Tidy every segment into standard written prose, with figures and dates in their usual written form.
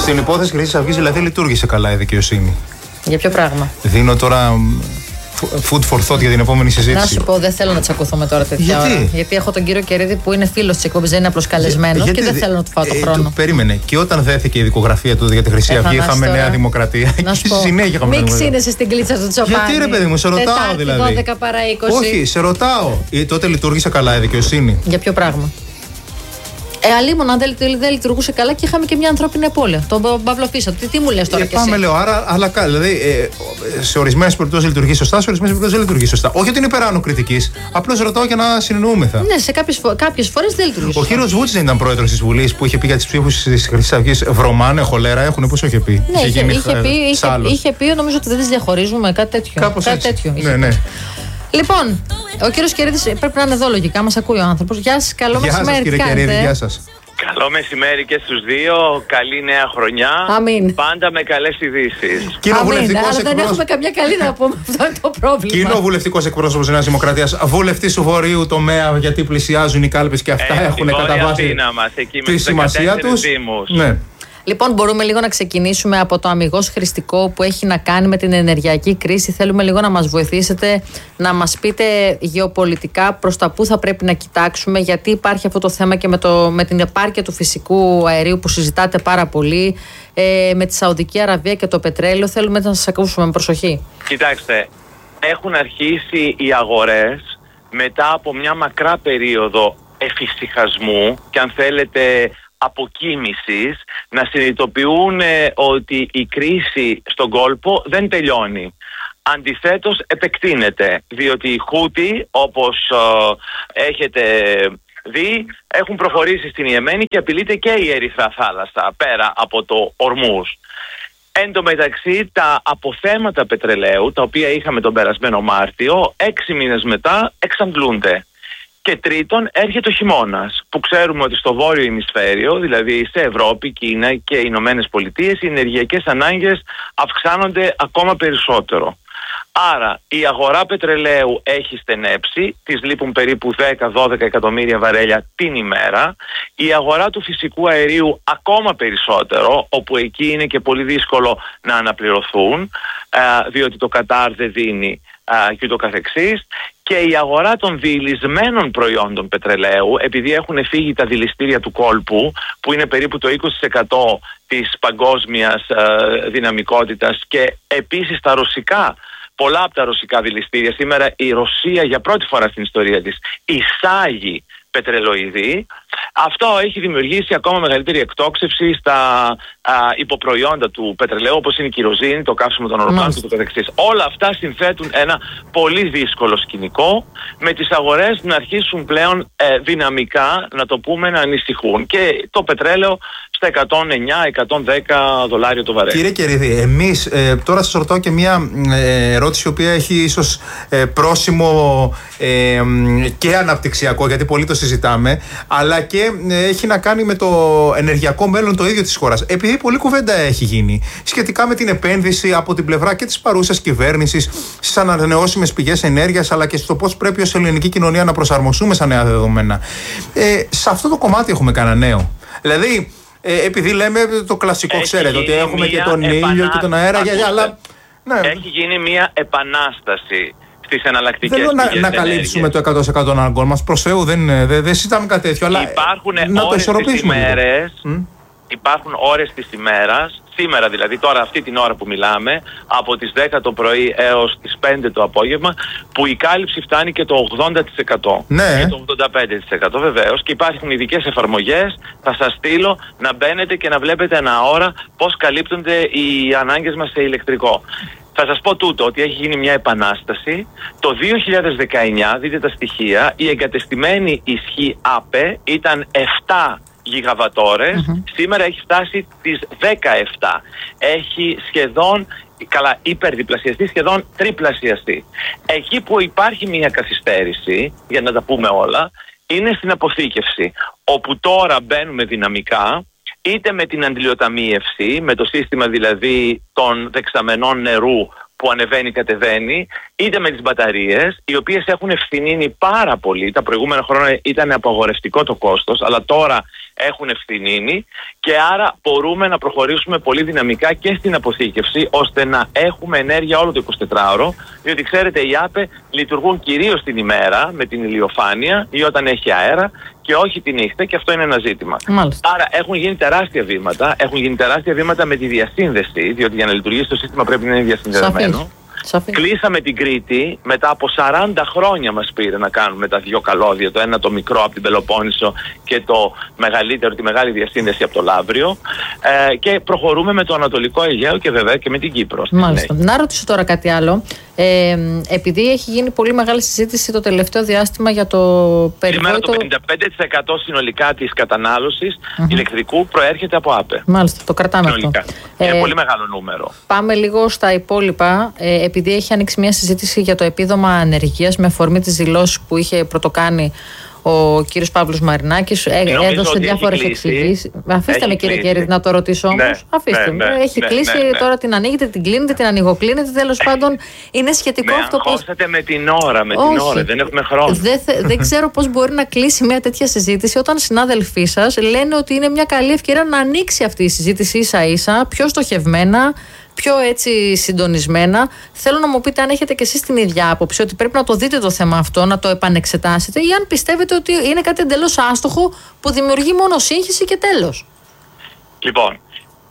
Στην υπόθεση Χρυσής Αυγής δηλαδή λειτουργήσε καλά η δικαιοσύνη. Για ποιο πράγμα? Δίνω τώρα food for thought για την επόμενη συζήτηση. Να σου πω, δεν θέλω να τσακωθούμε τώρα τέτοια ώρα. Γιατί έχω τον κύριο Κερίδη που είναι φίλος της εκπομπής, δεν είναι απλώς καλεσμένος και δεν θέλω να του φάω το χρόνο. Περίμενε. Και όταν δέθηκε η δικογραφία του για τη Χρυσή Αυγή, είχαμε Νέα Δημοκρατία. Να σου πω, μην ξύνεσαι στην κλίτσα του Τσοπάνη. Γιατί ρε παιδί μου, σε ρωτάω δηλαδή. 12 παρά 20. Όχι, σε ρωτάω. Τότε λειτουργήσε καλά η δικαιοσύνη. Για ποιο πράγμα? Αλίμονα, αν δεν λειτουργούσε καλά και είχαμε και μια ανθρώπινη απώλεια. Τον Παύλο Φίσα. Τι μου λες τώρα και εσύ? Πάμε, λέω. Άρα, αλλά δηλαδή, σε ορισμένες περιπτώσεις λειτουργεί σωστά, σε ορισμένες περιπτώσεις δεν λειτουργεί σωστά. Όχι ότι είναι υπεράνω κριτικής. Απλώς ρωτάω για να συνεννοούμεθα. Ναι, σε κάποιες φορές δεν λειτουργεί σωστά. Ο κύριος Βούτσης δεν ήταν πρόεδρος της Βουλής που είχε πει για τις ψήφους της Χρυσής Αυγής? Βρωμάνε, χολέρα έχουν, πώς είχε πει? Ναι, είχε πει, νομίζω ότι δεν τις διαχωρίζουμε, κάτι τέτοιο. Κάπως έτσι. Ναι. Λοιπόν, ο κύριος Κερίδης πρέπει να είναι εδώ λογικά, μας ακούει ο άνθρωπος. Γεια σας, καλό μεσημέρι. Κύριε Κερίδη, γεια σας. Καλό μεσημέρι και στους δύο. Καλή νέα χρονιά. Αμήν. Πάντα με καλές ειδήσεις. Αλλά δεν έχουμε καμιά καλή να πούμε. Αυτό είναι το πρόβλημα. Κοινοβουλευτικός εκπρόσωπος της Νέας Δημοκρατίας, βουλευτής του Βορείου τομέα, γιατί πλησιάζουν οι κάλπες και αυτά έχουν κατά βάση τη σημασία τους. Ναι. Λοιπόν, μπορούμε λίγο να ξεκινήσουμε από το αμιγώς χρηστικό που έχει να κάνει με την ενεργειακή κρίση. Θέλουμε λίγο να μας βοηθήσετε, να μας πείτε γεωπολιτικά προς τα πού θα πρέπει να κοιτάξουμε, γιατί υπάρχει αυτό το θέμα και με την επάρκεια του φυσικού αερίου που συζητάτε πάρα πολύ, με τη Σαουδική Αραβία και το πετρέλαιο. Θέλουμε να σας ακούσουμε με προσοχή. Κοιτάξτε, έχουν αρχίσει οι αγορές μετά από μια μακρά περίοδο εφησυχασμού και αν θέλετε αποκοίμησης να συνειδητοποιούν ότι η κρίση στον κόλπο δεν τελειώνει. Αντιθέτως επεκτείνεται, διότι οι Χούτι, όπως έχετε δει, έχουν προχωρήσει στην Ιεμένη και απειλείται και η Ερυθρά Θάλασσα πέρα από το Ορμούζ. Εν τω μεταξύ, τα αποθέματα πετρελαίου, τα οποία είχαμε τον περασμένο Μάρτιο, 6 μήνες μετά εξαντλούνται. Και τρίτον, έρχεται ο χειμώνας, που ξέρουμε ότι στο βόρειο ημισφαίριο, δηλαδή σε Ευρώπη, Κίνα και οι Ηνωμένες Πολιτείες, οι ενεργειακές ανάγκες αυξάνονται ακόμα περισσότερο. Άρα η αγορά πετρελαίου έχει στενέψει, της λείπουν περίπου 10-12 εκατομμύρια βαρέλια την ημέρα. Η αγορά του φυσικού αερίου ακόμα περισσότερο, όπου εκεί είναι και πολύ δύσκολο να αναπληρωθούν, διότι το Κατάρ δεν δίνει και ούτω καθεξής. Και η αγορά των διηλυσμένων προϊόντων πετρελαίου, επειδή έχουν φύγει τα δηληστήρια του κόλπου, που είναι περίπου το 20% της παγκόσμιας δυναμικότητας, και επίσης τα ρωσικά, πολλά από τα ρωσικά δηληστήρια. Σήμερα η Ρωσία για πρώτη φορά στην ιστορία της εισάγει πετρελοειδή. Αυτό έχει δημιουργήσει ακόμα μεγαλύτερη εκτόξευση στα υποπροϊόντα του πετρελαίου, όπως είναι η κυροζήνη, το καύσιμο των αεροπλάνων και το καθεξής. Όλα αυτά συνθέτουν ένα πολύ δύσκολο σκηνικό, με τις αγορές να αρχίσουν πλέον δυναμικά, να το πούμε, να ανησυχούν. Και το πετρέλαιο στα $109-110 το βαρέλι. Κύριε Κερίδη, εμείς τώρα σας ρωτάω και μια ερώτηση η οποία έχει ίσως πρόσημο και αναπτυξιακό, γιατί πολύ το συζητάμε, αλλά και έχει να κάνει με το ενεργειακό μέλλον το ίδιο της χώρας. Επειδή πολλή κουβέντα έχει γίνει σχετικά με την επένδυση από την πλευρά και της παρούσας κυβέρνησης στις ανανεώσιμες πηγές ενέργειας, αλλά και στο πώς πρέπει ως ελληνική κοινωνία να προσαρμοστούμε στα νέα δεδομένα. Σε αυτό το κομμάτι έχουμε κανένα νέο? Δηλαδή, επειδή λέμε το κλασικό, ξέρετε, ότι έχουμε και τον ήλιο και τον αέρα, αλλά ναι. Έχει γίνει μια επανάσταση στις εναλλακτικές πηγές ενέργειας. Δεν θέλω να καλύψουμε το 100% των αναγκών μας, προς Θεού, δεν συζητάμε κάτι τέτοιο, αλλά να το ισορροπήσουμε. Υπάρχουν ώρες της ημέρας, σήμερα δηλαδή, τώρα αυτή την ώρα που μιλάμε, από τις 10 το πρωί έως τις 5 το απόγευμα, που η κάλυψη φτάνει και το 80%. Ναι. Και το 85% βεβαίως. Και υπάρχουν ειδικές εφαρμογές, θα σας στείλω να μπαίνετε και να βλέπετε ανά ώρα πώς καλύπτονται οι ανάγκες μας σε ηλεκτρικό. Θα σας πω τούτο, ότι έχει γίνει μια επανάσταση. Το 2019, δείτε τα στοιχεία, η εγκατεστημένη ισχύ ΑΠΕ ήταν 7 γιγαβατόρες, σήμερα έχει φτάσει τις 17. Έχει σχεδόν, υπερδιπλασιαστεί, σχεδόν τριπλασιαστεί. Εκεί που υπάρχει μια καθυστέρηση, για να τα πούμε όλα, είναι στην αποθήκευση, όπου τώρα μπαίνουμε δυναμικά, είτε με την αντιλιοταμίευση, με το σύστημα δηλαδή των δεξαμενών νερού που ανεβαίνει-κατεβαίνει, είτε με τις μπαταρίες, οι οποίες έχουν ευθυνίνει πάρα πολύ. Τα προηγούμενα χρόνια ήταν απαγορευτικό το κόστος, αλλά τώρα έχουν ευθυνήνει και άρα μπορούμε να προχωρήσουμε πολύ δυναμικά και στην αποθήκευση ώστε να έχουμε ενέργεια όλο το 24ωρο, διότι ξέρετε οι ΑΠΕ λειτουργούν κυρίως την ημέρα με την ηλιοφάνεια ή όταν έχει αέρα και όχι τη νύχτα, και αυτό είναι ένα ζήτημα. Μάλιστα. Άρα έχουν γίνει τεράστια βήματα, με τη διασύνδεση, διότι για να λειτουργήσει το σύστημα πρέπει να είναι διασυνδεδεμένο. Σαφής. Κλείσαμε την Κρήτη, μετά από 40 χρόνια μας πήρε να κάνουμε τα δύο καλώδια, το ένα το μικρό από την Πελοπόννησο και το μεγαλύτερο, τη μεγάλη διασύνδεση από το Λαύριο, και προχωρούμε με το Ανατολικό Αιγαίο και βέβαια και με την Κύπρο. Μάλιστα. Να ρωτήσω τώρα κάτι άλλο. Επειδή έχει γίνει πολύ μεγάλη συζήτηση το τελευταίο διάστημα για το περιβόητο... Σήμερα το 55% συνολικά της κατανάλωσης ηλεκτρικού προέρχεται από ΑΠΕ. Μάλιστα, το κρατάμε συνολικά. αυτό. Είναι πολύ μεγάλο νούμερο. Πάμε λίγο στα υπόλοιπα. Επειδή έχει ανοίξει μια συζήτηση για το επίδομα ανεργίας με αφορμή τις δηλώσεις που είχε πρωτοκάνει ο κύριος Παύλος Μαρινάκης, έδωσε διάφορες εξηγήσεις. Αφήστε με, κύριε Κέριδη, να το ρωτήσω όμως. Ναι, Αφήστε με. Έχει κλείσει, τώρα την ανοίγετε, την κλείνετε, την ανοιγοκλίνετε. Τέλος πάντων, είναι σχετικό αυτό. Με την ώρα, δεν έχουμε χρόνο. Δεν ξέρω πώς μπορεί να κλείσει μια τέτοια συζήτηση όταν συνάδελφοί σας λένε ότι είναι μια καλή ευκαιρία να ανοίξει αυτή η συζήτηση ίσα-ίσα, πιο στοχευμένα, πιο έτσι συντονισμένα. Θέλω να μου πείτε αν έχετε και εσείς την ίδια άποψη, ότι πρέπει να το δείτε το θέμα αυτό, να το επανεξετάσετε, ή αν πιστεύετε ότι είναι κάτι εντελώς άστοχο που δημιουργεί μόνο σύγχυση και τέλος. Λοιπόν,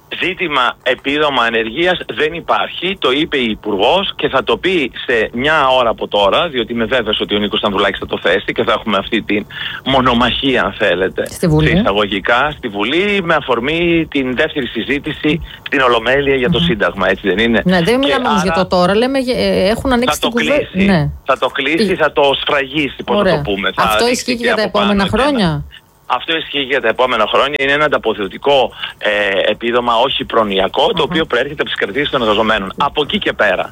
ζήτημα επίδομα ανεργίας δεν υπάρχει, το είπε η Υπουργός και θα το πει σε μια ώρα από τώρα, διότι είμαι βέβαιος ότι ο Νίκος Ανδρουλάκης θα το θέσει και θα έχουμε αυτή την μονομαχία, αν θέλετε, στη Βουλή. Εισαγωγικά στη Βουλή, με αφορμή την δεύτερη συζήτηση στην Ολομέλεια για το Σύνταγμα, έτσι δεν είναι? Ναι, δεν μιλάμε όμως για το τώρα, λέμε έχουν ανοίξει την κουβέντα. Ναι. Θα το κλείσει, θα το σφραγίσει, πώς να το πούμε. Αυτό ισχύει και για τα επόμενα χρόνια. Αυτό ισχύει για τα επόμενα χρόνια. Είναι ένα ανταποδοτικό επίδομα, όχι προνοιακό, το οποίο προέρχεται από τις κρατήσεις των εργαζομένων. Από εκεί και πέρα,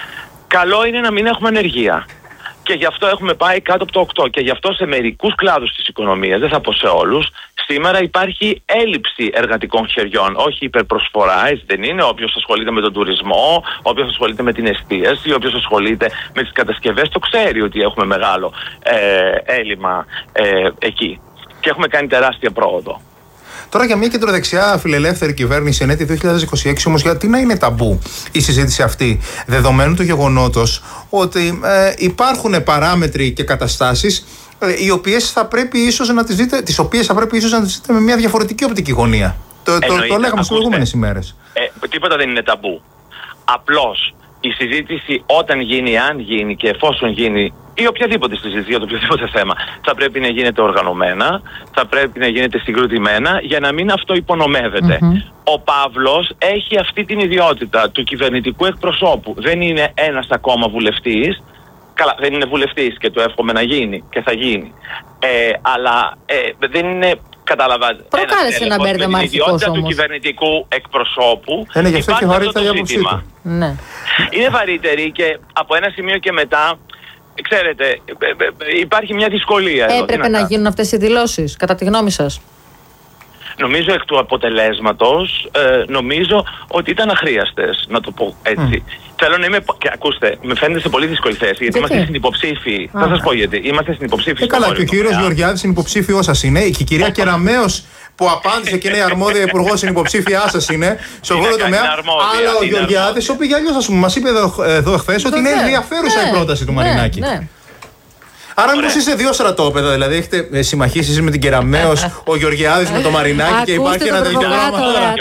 καλό είναι να μην έχουμε ανεργία. Και γι' αυτό έχουμε πάει κάτω από το 8. Και γι' αυτό σε μερικούς κλάδους της οικονομίας, δεν θα πω σε όλους, σήμερα υπάρχει έλλειψη εργατικών χεριών. Όχι υπερπροσφορά, έτσι δεν είναι? Όποιος ασχολείται με τον τουρισμό, όποιος ασχολείται με την εστίαση, όποιος ασχολείται με τις κατασκευές, το ξέρει ότι έχουμε μεγάλο έλλειμμα εκεί. Και έχουμε κάνει τεράστια πρόοδο. Τώρα για μια κεντροδεξιά φιλελεύθερη κυβέρνηση εν έτη 2026 όμως, γιατί να είναι ταμπού η συζήτηση αυτή, δεδομένου του γεγονότος ότι υπάρχουν παράμετροι και καταστάσεις οι οποίες θα πρέπει ίσως να τις δείτε, τις οποίες θα πρέπει ίσως να τις δείτε με μια διαφορετική οπτική γωνία. Το λέγαμε στις προηγούμενες ημέρες. Τίποτα δεν είναι ταμπού. Απλώς η συζήτηση όταν γίνει, αν γίνει και εφόσον γίνει, ή οποιαδήποτε συζήτηση για το οποιοδήποτε θέμα, θα πρέπει να γίνεται οργανωμένα, θα πρέπει να γίνεται συγκροτημένα για να μην αυτό υπονομεύεται. Ο Παύλος έχει αυτή την ιδιότητα του κυβερνητικού εκπροσώπου. Δεν είναι ένας ακόμα βουλευτής. Καλά, δεν είναι βουλευτής και του εύχομαι να γίνει και θα γίνει. Αλλά δεν είναι... Καταλαβαίνετε. Προκάλεσε ένα μπέρδεμα αρχικός όμως. Η ιδιότητα του κυβερνητικού εκπροσώπου. Γι' αυτό και βαρύτερη η άποψή του. Ναι. Είναι βαρύτερη και από ένα σημείο και μετά, ξέρετε, υπάρχει μια δυσκολία εδώ. Έπρεπε να γίνουν αυτές οι δηλώσεις, κατά τη γνώμη σας? Νομίζω εκ του αποτελέσματος, νομίζω ότι ήταν αχρίαστες, να το πω έτσι. Θέλω να είμαι. Και ακούστε, με φαίνεται σε πολύ δύσκολη θέση, γιατί είμαστε συνυποψήφοι. Θα σας πω γιατί. Είμαστε συνυποψήφοι. Καλά, και ο κύριος Γεωργιάδης είναι υποψήφιός σας είναι. Και η κυρία Κεραμέως που απάντησε και είναι η αρμόδια υπουργός, είναι υποψήφιά σας είναι. Σε όλο το τομέα. Αλλά ο Γεωργιάδης, ο οποίος αλλιώς μας είπε εδώ χθες ότι είναι ενδιαφέρουσα η πρόταση του Μαρινάκη. Άρα μήπως είστε δύο στρατόπεδα, δηλαδή έχετε συμμαχήσει με την Κεραμέως, ο Γεωργιάδης με το Μαρινάκη και υπάρχει ένα τέτοιο πράγμα?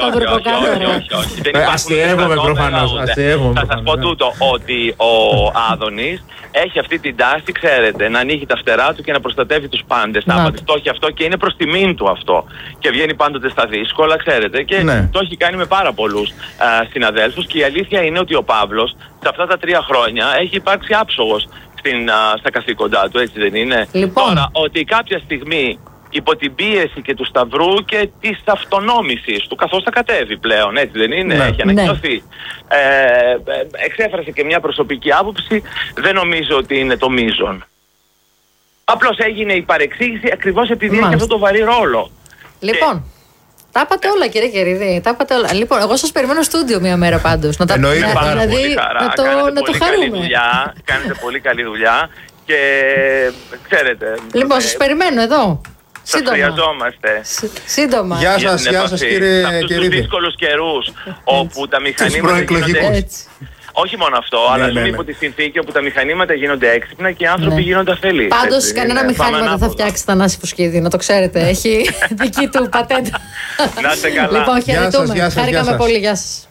Όχι. Αστειεύομαι προφανώς. Θα σας πω τούτο, ότι ο Άδωνης έχει αυτή την τάση, ξέρετε, να ανοίγει τα φτερά του και να προστατεύει τους πάντες. Το έχει αυτό και είναι προς τιμήν του αυτό. Και βγαίνει πάντοτε στα δύσκολα, ξέρετε, και το έχει κάνει με πάρα πολλούς συναδέλφους. Και η αλήθεια είναι ότι ο Παύλος σε αυτά τα 3 χρόνια έχει υπάρξει άψογος στα καθήκοντά του, έτσι δεν είναι? Λοιπόν. Τώρα, ότι κάποια στιγμή υπό την πίεση και του σταυρού και της αυτονόμησης του, καθώς θα κατέβει πλέον, έτσι δεν είναι? Έχει ανακοινωθεί. Εξέφρασε και μια προσωπική άποψη, δεν νομίζω ότι είναι το μείζον. Απλώς έγινε η παρεξήγηση ακριβώς επειδή έχει αυτό το βαρύ ρόλο. Λοιπόν. Τα είπατε όλα, κύριε Κερίδη. Τα είπατε όλα. Λοιπόν, εγώ σας περιμένω στούντιο μια μέρα πάντως. Να το χαρούμε. Κάνετε πολύ καλή δουλειά και ξέρετε. Λοιπόν, σας περιμένω εδώ. Σας χρειαζόμαστε. Σύντομα. Γεια σας κύριε σε αυτούς τους δύσκολους καιρούς όπου τα μηχανήματα γίνονται... Όχι μόνο αυτό, αλλά ζούμε υπό τη συνθήκη όπου τα μηχανήματα γίνονται έξυπνα και οι άνθρωποι γίνονται αφελείς. Πάντως κανένα μηχάνημα δεν θα φτιάξει Θανάση Φουσκίδη, να το ξέρετε. Έχει δική του πατέντα. Να είστε καλά. Λοιπόν, χαιρετούμε. Χάρηκαμε πολύ. Γεια σας.